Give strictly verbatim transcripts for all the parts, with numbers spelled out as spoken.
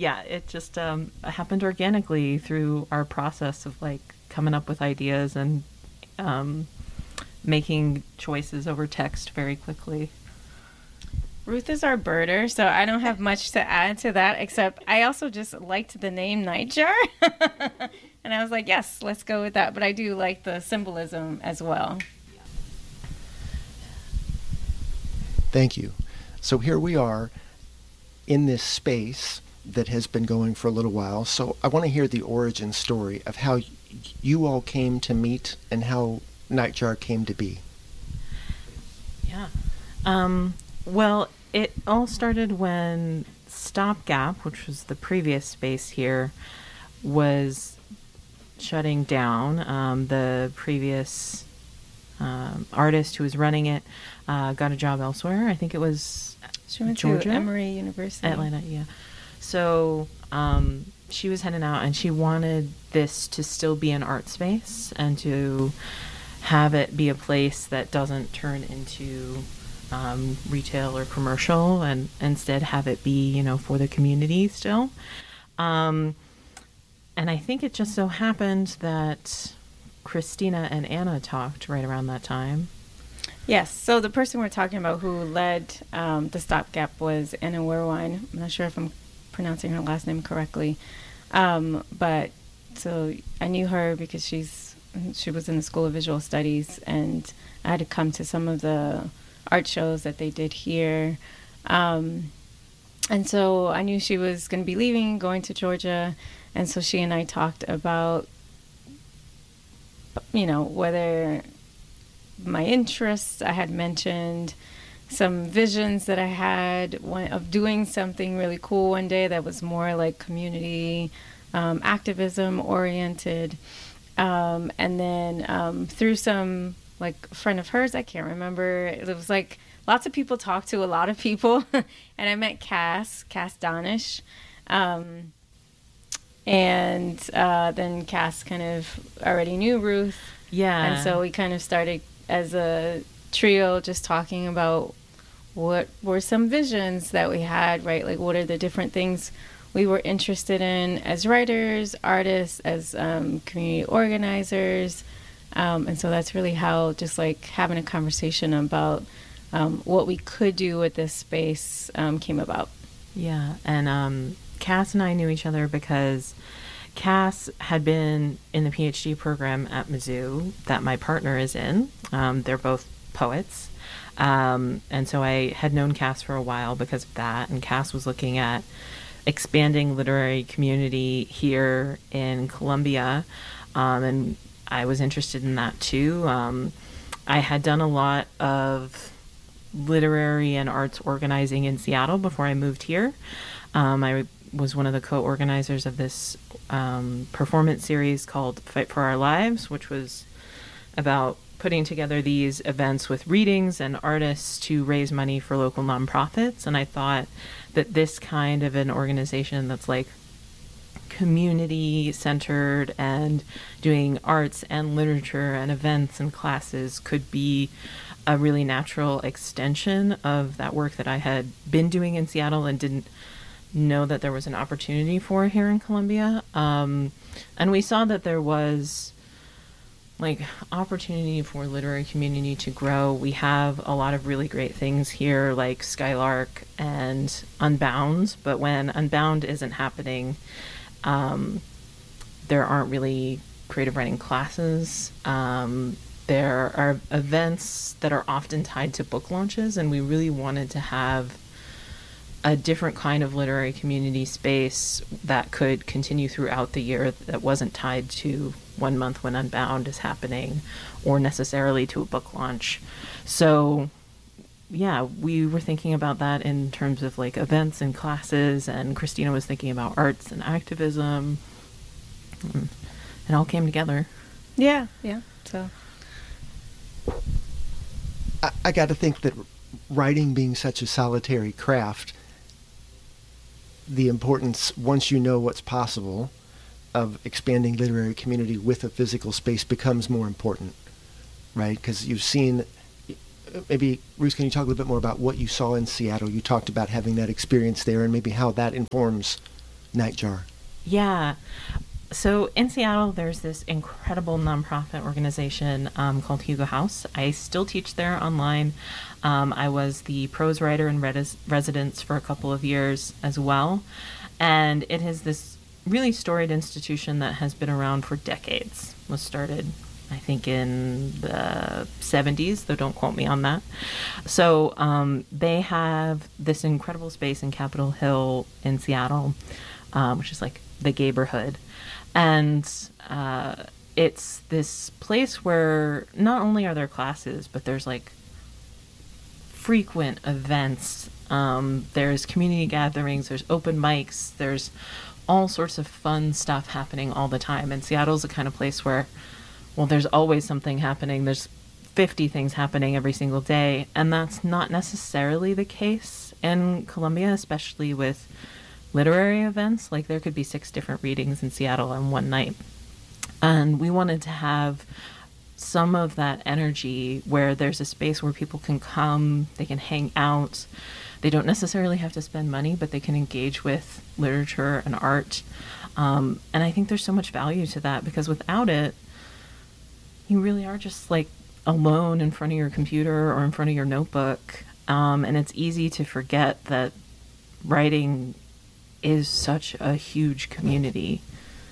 yeah, it just um, happened organically through our process of like coming up with ideas and um, making choices over text very quickly. Ruth is our birder, so I don't have much to add to that, except I also just liked the name Nightjar. And I was like, yes, let's go with that. But I do like the symbolism as well. Thank you. So here we are in this space that has been going for a little while. So I want to hear the origin story of how y- you all came to meet and how Nightjar came to be. Yeah. Um, well, it all started when Stopgap, which was the previous space here, was shutting down. Um, the previous um, artist who was running it uh, got a job elsewhere. I think it was She went Georgia? to Emory University. Atlanta, yeah. So um, she was heading out, and she wanted this to still be an art space and to have it be a place that doesn't turn into um, retail or commercial, and instead have it be, you know, for the community still. Um, and I think it just so happened that Christina and Anna talked right around that time. Yes. So the person we're talking about who led um, the Stopgap was Anna Werwine. I'm not sure if I'm pronouncing her last name correctly. Um, but so I knew her because she's she was in the School of Visual Studies, and I had to come to some of the art shows that they did here. Um, and so I knew she was going to be leaving, going to Georgia. And so she and I talked about, you know, whether my interests, I had mentioned some visions that I had one, of doing something really cool one day that was more like community um, activism oriented. Um, and then um, through some, like, a friend of hers, I can't remember, it was like lots of people talked to a lot of people. And I met Cass, Cass Donish. Um, and uh, then Cass kind of already knew Ruth. Yeah. And so we kind of started as a trio just talking about what were some visions that we had, right? Like, what are the different things we were interested in as writers, artists, as um, community organizers. Um, and so that's really how just like having a conversation about um, what we could do with this space um, came about. Yeah. And um, Cass and I knew each other because Cass had been in the PhD program at Mizzou that my partner is in. Um, they're both poets. Um, and so I had known Cass for a while because of that. And Cass was looking at expanding literary community here in Columbia. Um, and I was interested in that too. Um, I had done a lot of literary and arts organizing in Seattle before I moved here. Um, I was one of the co-organizers of this um, performance series called Fight for Our Lives, which was about putting together these events with readings and artists to raise money for local nonprofits. And I thought that this kind of an organization that's like community centered and doing arts and literature and events and classes could be a really natural extension of that work that I had been doing in Seattle and didn't know that there was an opportunity for here in Columbia. Um, and we saw that there was like opportunity for literary community to grow. We have a lot of really great things here like Skylark and Unbound, but when Unbound isn't happening, um, there aren't really creative writing classes. Um, there are events that are often tied to book launches, and we really wanted to have a different kind of literary community space that could continue throughout the year that wasn't tied to one month when Unbound is happening or necessarily to a book launch. So yeah, we were thinking about that in terms of like events and classes, and Christina was thinking about arts and activism. And it all came together. Yeah, yeah. So I, I got to think that writing being such a solitary craft, the importance, once you know what's possible, of expanding literary community with a physical space becomes more important, right? Because you've seen, maybe, Ruth, can you talk a little bit more about what you saw in Seattle? You talked about having that experience there and maybe how that informs Nightjar? Yeah. So in Seattle, there's this incredible nonprofit organization um, called Hugo House. I still teach there online. Um, I was the prose writer in res- residence for a couple of years as well. And it is this really storied institution that has been around for decades. It was started, I think, in the seventies, though don't quote me on that. So um, they have this incredible space in Capitol Hill in Seattle, um, which is like the neighborhood. And uh, it's this place where not only are there classes, but there's like frequent events. Um, there's community gatherings, there's open mics, there's all sorts of fun stuff happening all the time. And Seattle's the kind of place where, well, there's always something happening. There's fifty things happening every single day. And that's not necessarily the case in Columbia, especially with literary events. Like there could be six different readings in Seattle on one night. And we wanted to have some of that energy where there's a space where people can come, they can hang out. They don't necessarily have to spend money, but they can engage with literature and art. Um, and I think there's so much value to that, because without it, you really are just like alone in front of your computer or in front of your notebook. Um, and it's easy to forget that writing is such a huge community.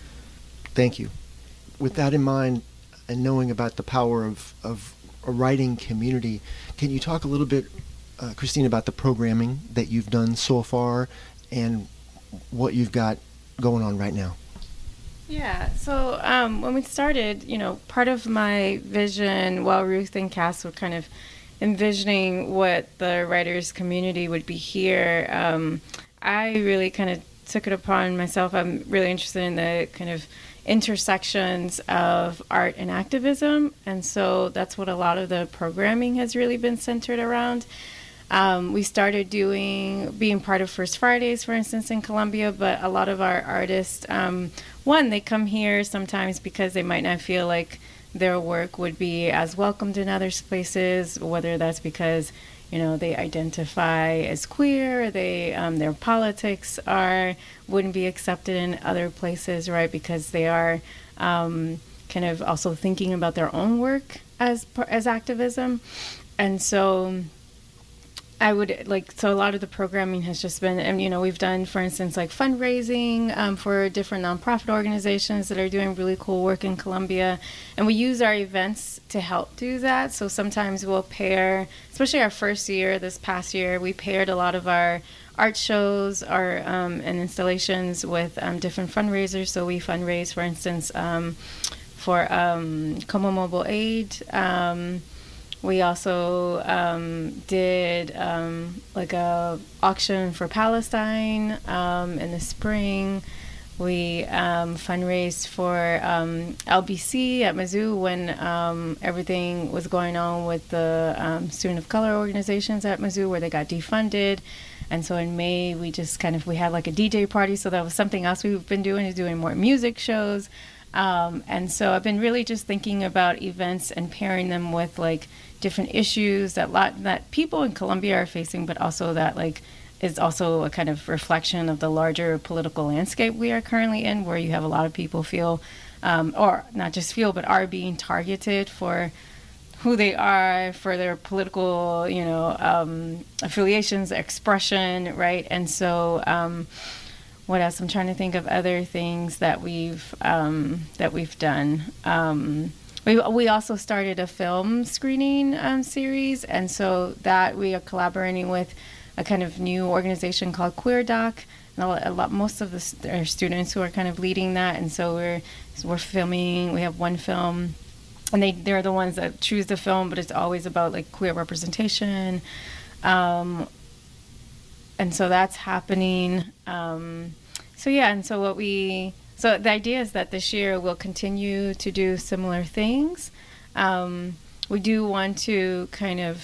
Thank you. With that in mind, and knowing about the power of, of a writing community, can you talk a little bit, uh, Christine, about the programming that you've done so far and what you've got going on right now? Yeah, so um, when we started, you know, part of my vision while Ruth and Cass were kind of envisioning what the writers community would be here, um, I really kind of took it upon myself. I'm really interested in the kind of intersections of art and activism, and so that's what a lot of the programming has really been centered around. Um, we started doing, being part of First Fridays, for instance, in Columbia, but a lot of our artists, um, one, they come here sometimes because they might not feel like their work would be as welcomed in other places, whether that's because you know, they identify as queer, they um, their politics are wouldn't be accepted in other places, right? Because they are um, kind of also thinking about their own work as as activism, and so I would like so a lot of the programming has just been, and you know, we've done, for instance, like fundraising um, for different nonprofit organizations that are doing really cool work in Columbia, and we use our events to help do that. So sometimes we'll pair, especially our first year, this past year, we paired a lot of our art shows, our um, and installations with um, different fundraisers. So we fundraise, for instance, um, for um, Como Mobile Aid. Um, We also um, did um, like a auction for Palestine um, in the spring. We um, fundraised for um, L B C at Mizzou when um, everything was going on with the um, student of color organizations at Mizzou, where they got defunded. And so in May, we just kind of, we had like a D J party. So that was something else we've been doing, is doing more music shows. Um, and so I've been really just thinking about events and pairing them with like different issues that lot that people in Columbia are facing, but also that like is also a kind of reflection of the larger political landscape we are currently in, where you have a lot of people feel, um, or not just feel, but are being targeted for who they are, for their political, you know, um, affiliations, expression, right? And so, um, what else? I'm trying to think of other things that we've um, that we've done. Um, we we also started a film screening um, series, and so that we are collaborating with a kind of new organization called Queer Doc. And a lot, a lot most of the our students who are kind of leading that, and so we're we're filming. We have one film, and they they're the ones that choose the film, but it's always about like queer representation. Um, And so that's happening. Um, so yeah, and so what we, so the idea is that this year we'll continue to do similar things. Um, we do want to kind of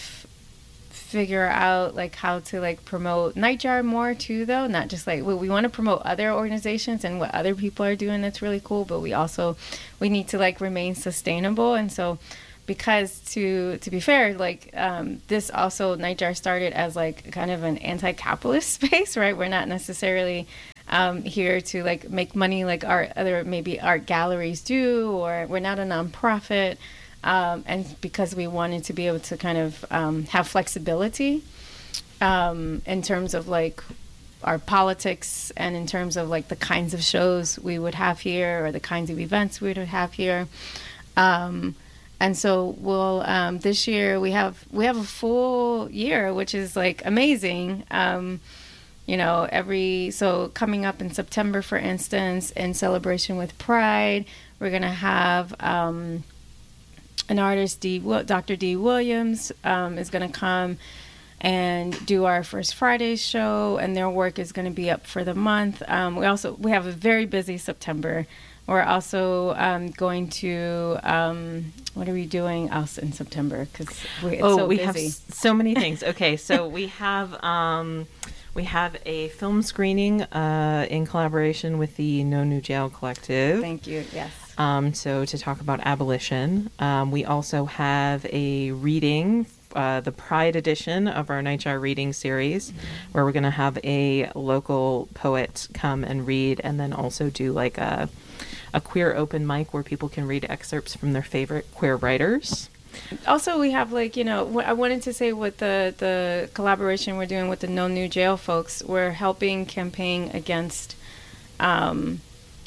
figure out like how to like promote Nightjar more too, though. Not just like, we, we want to promote other organizations and what other people are doing that's really cool, but we also, we need to like remain sustainable. And so because to to be fair, like um, this also, Nightjar started as like kind of an anti-capitalist space, right? We're not necessarily um, here to like make money like our other maybe art galleries do, or we're not a nonprofit. Um, and because we wanted to be able to kind of um, have flexibility um, in terms of like our politics and in terms of like the kinds of shows we would have here or the kinds of events we would have here. Um, and so we'll um, this year we have we have a full year, which is like amazing. Um, you know, every so coming up in September, for instance, in celebration with Pride, we're gonna have. Um, An artist, D, Doctor D. Williams, um, is going to come and do our First Friday show, and their work is going to be up for the month. Um, we also we have a very busy September. We're also um, going to um, what are we doing else in September? Because it's oh, so we busy. have s- so many things. Okay, so we have um, we have a film screening uh, in collaboration with the No New Jail Collective. Thank you. Yes. Um, so to talk about abolition, um, we also have a reading, uh, the Pride edition of our Nightjar reading series, mm-hmm. where we're going to have a local poet come and read, and then also do like a a queer open mic where people can read excerpts from their favorite queer writers. Also, we have like, you know, what I wanted to say with the, the collaboration we're doing with the No New Jail folks, we're helping campaign against um,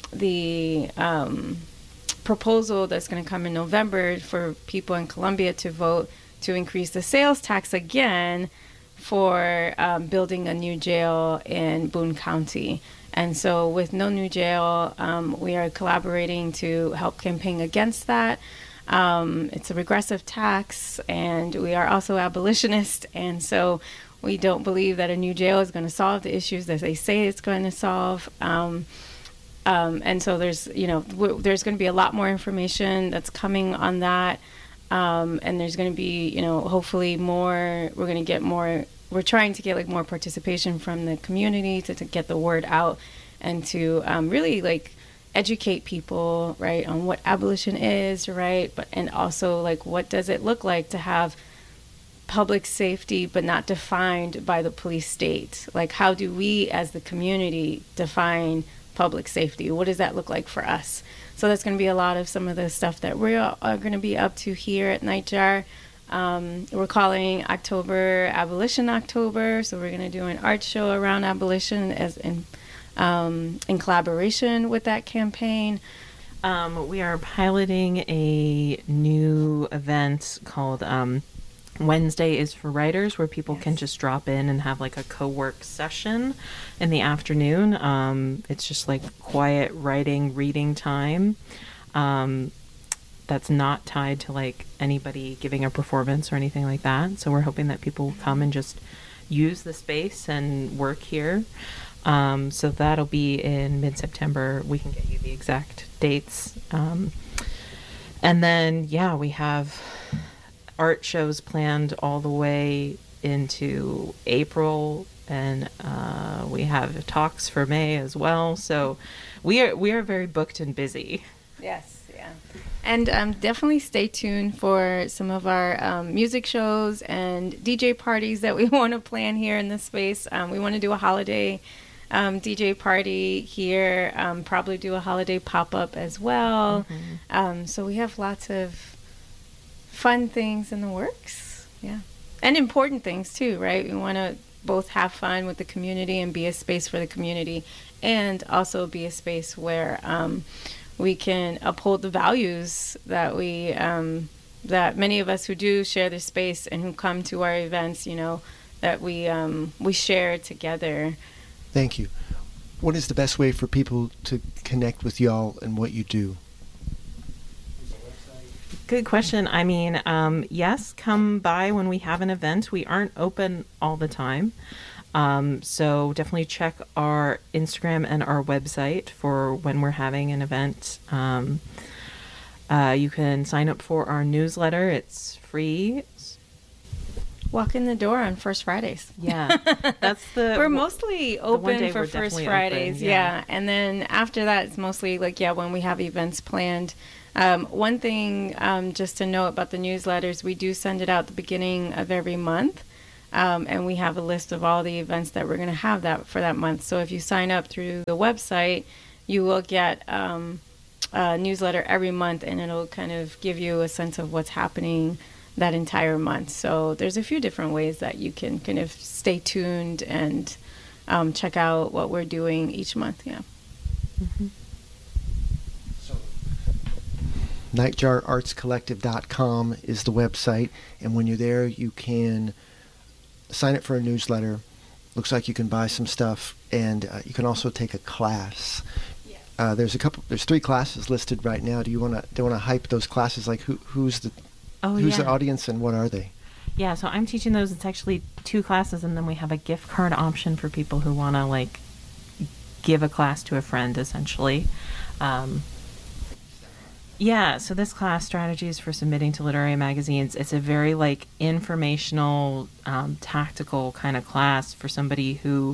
the um, proposal that's going to come in November for people in Columbia to vote to increase the sales tax again for um, building a new jail in Boone County. And so with No New Jail, um, we are collaborating to help campaign against that. Um, it's a regressive tax, and we are also abolitionists, and so we don't believe that a new jail is going to solve the issues that they say it's going to solve. Um, um, and so there's, you know, w- there's going to be a lot more information that's coming on that, um, and there's going to be, you know, hopefully more. We're going to get more. We're trying to get like more participation from the community to, to get the word out and to um, really like. educate people, right, on what abolition is, right, but and also like what does it look like to have public safety but not defined by the police state? Like, how do we as the community define public safety? What does that look like for us? So that's going to be a lot of some of the stuff that we are going to be up to here at Nightjar. Um, we're calling October Abolition October, so we're going to do an art show around abolition as in Um, in collaboration with that campaign. Um, we are piloting a new event called um, Wednesday is for Writers, where people yes. can just drop in and have like a co-work session in the afternoon. Um, it's just like quiet writing, reading time. Um, that's not tied to like anybody giving a performance or anything like that. So we're hoping that people will come and just use the space and work here. Um, so that'll be in mid-September. We can get you the exact dates. Um, and then, yeah, we have art shows planned all the way into April, and uh, we have talks for May as well. So we are we are very booked and busy. Yes, yeah. And um, definitely stay tuned for some of our um, music shows and D J parties that we want to plan here in this space. Um, we want to do a holiday Um, D J party here, um, probably do a holiday pop-up as well. Mm-hmm. Um, so we have lots of fun things in the works. Yeah. And important things too, right? We want to both have fun with the community and be a space for the community, and also be a space where um, we can uphold the values that we, um, that many of us who do share the space and who come to our events, you know, that we, um, we share together. Thank you. What is the best way for people to connect with y'all and what you do? Good question. I mean, um, yes, come by when we have an event. We aren't open all the time. Um, so definitely check our Instagram and our website for when we're having an event. Um, uh, you can sign up for our newsletter. It's free. Walk in the door on First Fridays. Yeah, that's the. We're mostly open for First Fridays. Open, yeah. yeah, and then after that, it's mostly like yeah when we have events planned. Um, one thing um, just to note about the newsletters, we do send it out at the beginning of every month, Um, and we have a list of all the events that we're going to have that for that month. So if you sign up through the website, you will get um, a newsletter every month, and it'll kind of give you a sense of what's happening that entire month. So there's a few different ways that you can kind of stay tuned and um, check out what we're doing each month. Yeah. Mm-hmm. nightjar arts collective dot com is the website, and when you're there, you can sign up for a newsletter. Looks like you can buy some stuff, and uh, you can also take a class. Yeah. Uh, there's a couple. There's three classes listed right now. Do you want to do you want to hype those classes? Like who who's the oh, who's yeah. the audience, and what are they? Yeah, so I'm teaching those. It's actually two classes, and then we have a gift card option for people who want to like give a class to a friend, essentially. Um, Yeah, so this class, Strategies for Submitting to Literary Magazines, it's a very like informational, um, tactical kind of class for somebody who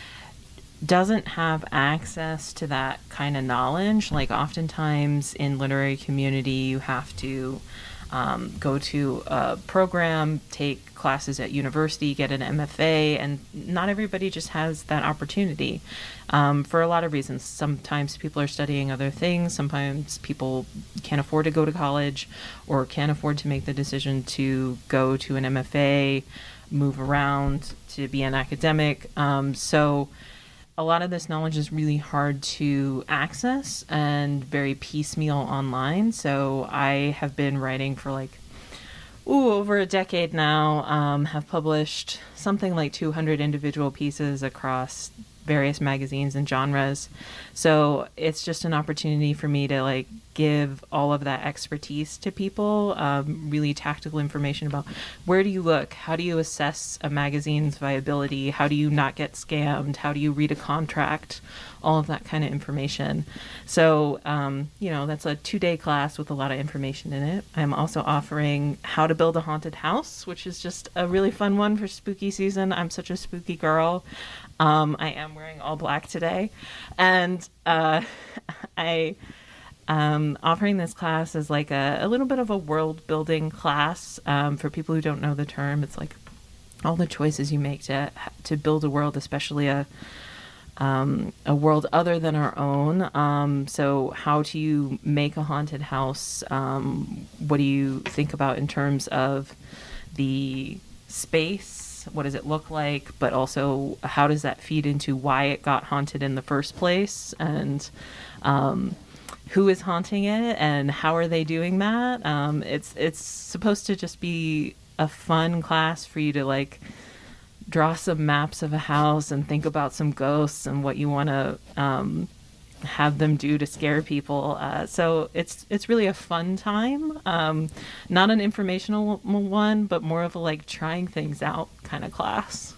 doesn't have access to that kind of knowledge. Like oftentimes in literary community, you have to um, go to a program, take classes at university, get an M F A, and not everybody just has that opportunity um, for a lot of reasons. Sometimes people are studying other things. Sometimes people can't afford to go to college or can't afford to make the decision to go to an M F A, move around to be an academic. Um, so a lot of this knowledge is really hard to access and very piecemeal online. So I have been writing for like, ooh, over a decade now, um, have published something like two hundred individual pieces across various magazines and genres. So it's just an opportunity for me to like give all of that expertise to people, um, really tactical information about where do you look, how do you assess a magazine's viability, how do you not get scammed, how do you read a contract, all of that kind of information. So, um, you know, that's a two-day class with a lot of information in it. I'm also offering How to Build a Haunted House, which is just a really fun one for spooky season. I'm such a spooky girl. Um, I am wearing all black today. And uh, I um, offering this class as like a, a little bit of a world-building class um, for people who don't know the term. It's like all the choices you make to to build a world, especially a Um, a world other than our own. Um, so how do you make a haunted house? Um, what do you think about in terms of the space? What does it look like? But also, how does that feed into why it got haunted in the first place? And um, who is haunting it? And how are they doing that? Um, it's it's supposed to just be a fun class for you to like draw some maps of a house and think about some ghosts and what you want to um, have them do to scare people. Uh, so it's it's really a fun time, um, not an informational one, but more of a like trying things out kind of class.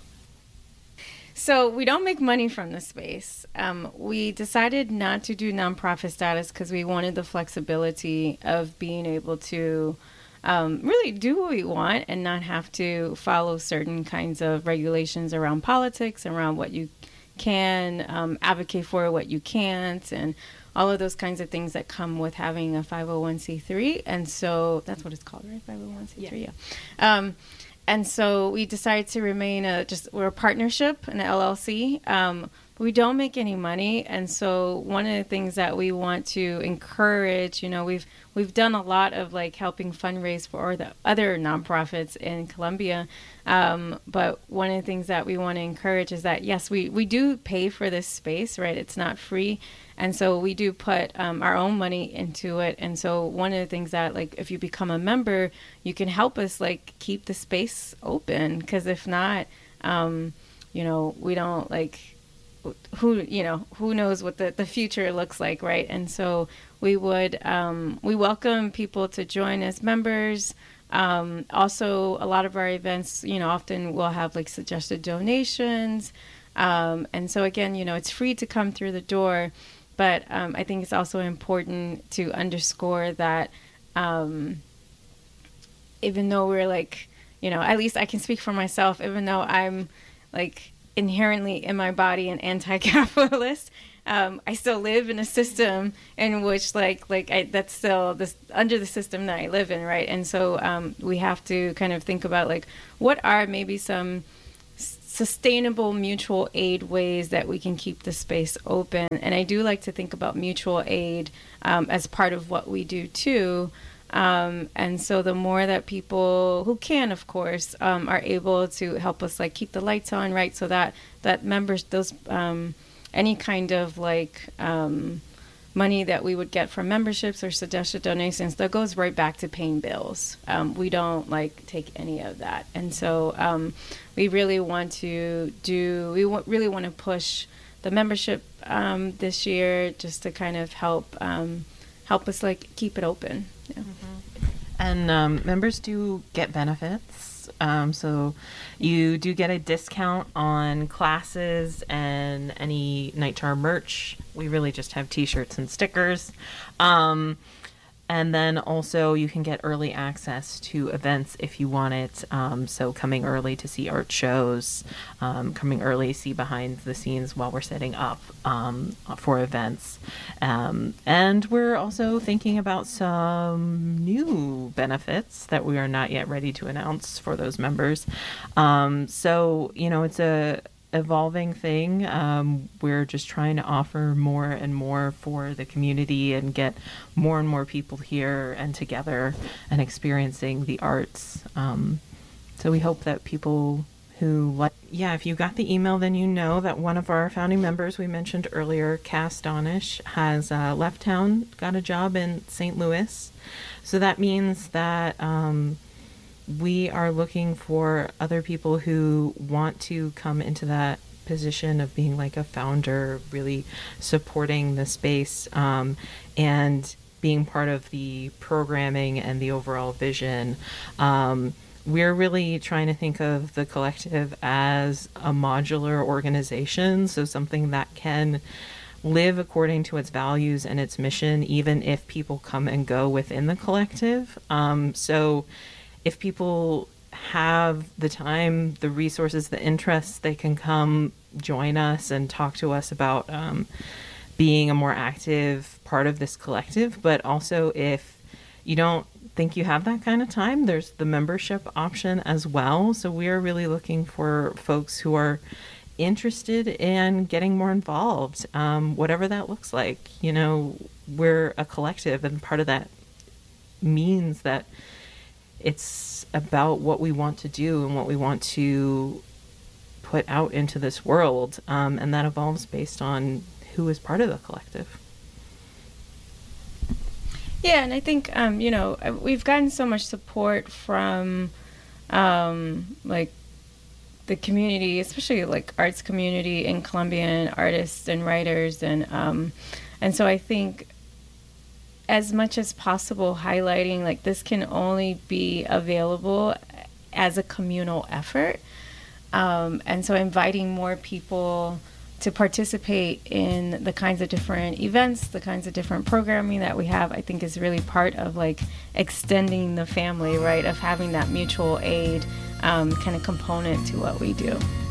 So we don't make money from the space. Um, we decided not to do nonprofit status because we wanted the flexibility of being able to Um, really do what we want and not have to follow certain kinds of regulations around politics, around what you can um, advocate for, what you can't, and all of those kinds of things that come with having a five oh one c three. And so that's what it's called, right? five oh one c three, yeah. yeah. Um, and so we decided to remain a, just, we're a partnership, an L L C. Um, we don't make any money, and so one of the things that we want to encourage, you know, we've we've done a lot of like helping fundraise for the other nonprofits in Columbia, um, but one of the things that we want to encourage is that yes, we we do pay for this space, right? It's not free, and so we do put um, our own money into it. And so one of the things that like if you become a member, you can help us like keep the space open, because if not, um, you know, we don't like. who you know who knows what the, the future looks like, right? And so we would um, we welcome people to join as members. Um, also, a lot of our events, you know, often we'll have like suggested donations, um, and so again, you know, it's free to come through the door, but um, I think it's also important to underscore that um, even though we're like, you know, at least I can speak for myself, even though I'm like inherently in my body an anti-capitalist. Um, I still live in a system in which, like, like I, that's still this under the system that I live in, right? And so um, we have to kind of think about, like, what are maybe some sustainable mutual aid ways that we can keep the space open. And I do like to think about mutual aid um, as part of what we do too. Um, and so the more that people who can, of course, um, are able to help us, like, keep the lights on, right? So that, that members, those, um, any kind of, like, um, money that we would get from memberships or suggested donations, that goes right back to paying bills. Um, we don't, like, take any of that. And so um, we really want to do, we w- really want to push the membership um, this year just to kind of help um, help us, like, keep it open. Yeah. Mm-hmm. And um, members do get benefits. Um, so you do get a discount on classes and any Night Jar merch. We really just have t-shirts and stickers. Um, and then also you can get early access to events if you want it. Um, so coming early to see art shows, um, coming early to see behind the scenes while we're setting up um, for events. Um, and we're also thinking about some new benefits that we are not yet ready to announce for those members. Um, so, you know, it's a evolving thing. Um, we're just trying to offer more and more for the community and get more and more people here and together and experiencing the arts. Um, so we hope that people who like, yeah, if you got the email, then you know that one of our founding members we mentioned earlier, Cass Donish, has uh, left town, got a job in Saint Louis. So that means that um, we are looking for other people who want to come into that position of being like a founder, really supporting the space um, and being part of the programming and the overall vision. Um, we're really trying to think of the collective as a modular organization, so something that can live according to its values and its mission, even if people come and go within the collective. Um, so if people have the time, the resources, the interests, they can come join us and talk to us about um, being a more active part of this collective. But also, if you don't think you have that kind of time, there's the membership option as well. So we are really looking for folks who are interested in getting more involved, um, whatever that looks like. You know, we're a collective, and part of that means that it's about what we want to do and what we want to put out into this world. Um, and that evolves based on who is part of the collective. Yeah, and I think, um, you know, we've gotten so much support from, um, like, the community, especially, like, arts community in Colombian artists and writers. And, um, and so I think, as much as possible, highlighting, like, this can only be available as a communal effort. Um, and so inviting more people to participate in the kinds of different events, the kinds of different programming that we have, I think is really part of, like, extending the family, right, of having that mutual aid um, kind of component to what we do.